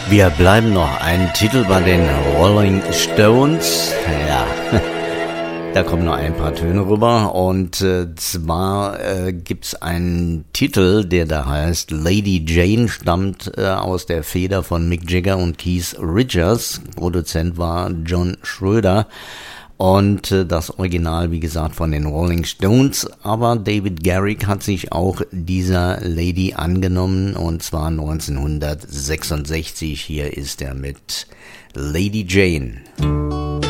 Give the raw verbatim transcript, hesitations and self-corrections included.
Wir bleiben noch einen Titel bei den Rolling Stones. Ja, da kommen noch ein paar Töne rüber. Und äh, zwar äh, gibt's einen Titel, der da heißt Lady Jane, stammt äh, aus der Feder von Mick Jagger und Keith Richards. Produzent war John Schröder. Und äh, das Original, wie gesagt, von den Rolling Stones. Aber David Garrick hat sich auch dieser Lady angenommen, und zwar neunzehnhundertsechsundsechzig. Hier ist er mit Lady Jane.